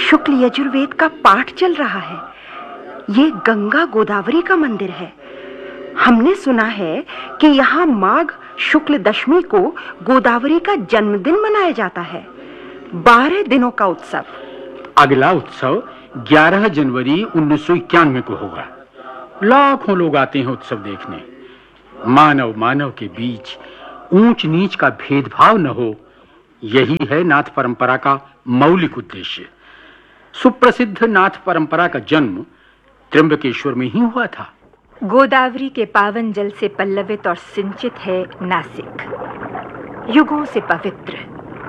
शुक्ल यजुर्वेद का पाठ चल रहा है। ये गंगा गोदावरी का मंदिर है। हमने सुना है कि यहाँ माघ शुक्ल दशमी को गोदावरी का जन्मदिन मनाया जाता है। 12 दिनों का उत्सव। अगला उत्सव 11 जनवरी 1991 को होगा। लाखों लोग आते हैं उत्सव देखने। मानव मानव के बीच ऊंच नीच का भेदभाव न हो, यही है नाथ परंपरा का मौलिक उद्देश्य। सुप्रसिद्ध नाथ परंपरा का जन्म त्र्यंबकेश्वर में ही हुआ था। गोदावरी के पावन जल से पल्लवित और सिंचित है नासिक, युगों से पवित्र।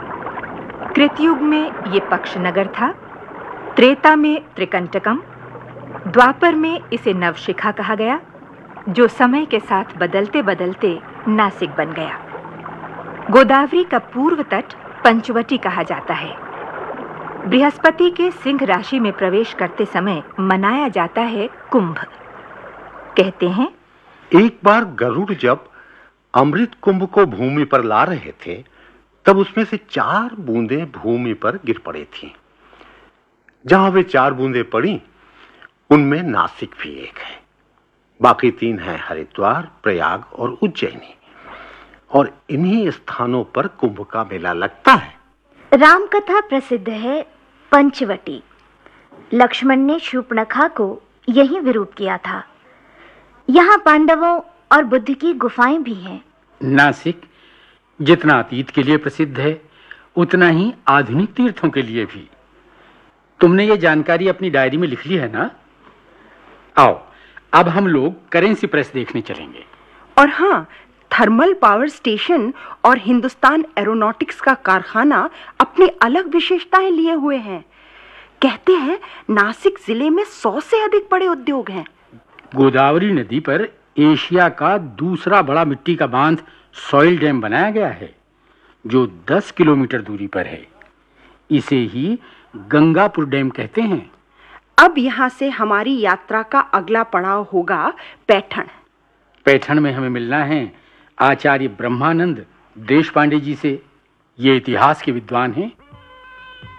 कृतयुग में ये पक्ष नगर था, त्रेता में त्रिकंटकम, द्वापर में इसे नवशिखा कहा गया, जो समय के साथ बदलते बदलते नासिक बन गया। गोदावरी का पूर्व तट पंचवटी कहा जाता है। बृहस्पति के सिंह राशि में प्रवेश करते समय मनाया जाता है कुंभ। कहते हैं, एक बार गरुड़ जब अमृत कुंभ को भूमि पर ला रहे थे, तब उसमें से 4 बूंदें भूमि पर गिर पड़ी थीं। जहां वे 4 बूंदें पड़ी, उनमें नासिक भी एक है। बाकी 3 हैं हरिद्वार, प्रयाग और उज्जैनी। और इन्हीं स्थानों पर कुंभ का मेला लगता है। राम कथा प्रसिद्ध है पंचवटी। लक्ष्मण ने शूर्पणखा को यहीं विरूप किया था। यहाँ पांडवों और बुद्ध की गुफाएं भी हैं। नासिक जितना अतीत के लिए प्रसिद्ध है, उतना ही आधुनिक तीर्थों के लिए भी। तुमने ये जानकारी अपनी डायरी में लिख ली है ना? आओ, अब हम लोग करेंसी प्रेस देखने चलेंगे। और हाँ, थर्मल पावर स्टेशन और हिंदुस्तान एरोनॉटिक्स का कारखाना अपनी अलग विशेषताएं लिए हुए हैं। कहते हैं नासिक जिले में 100 से अधिक बड़े उद्योग हैं। गोदावरी नदी पर एशिया का दूसरा बड़ा मिट्टी का बांध सॉइल डैम बनाया गया है, जो 10 किलोमीटर दूरी पर है। इसे ही गंगापुर डैम कहते हैं। अब यहाँ से हमारी यात्रा का अगला पड़ाव होगा पैठण। पैठण में हमें मिलना है आचार्य ब्रह्मानंद देशपांडे जी से। ये इतिहास के विद्वान हैं।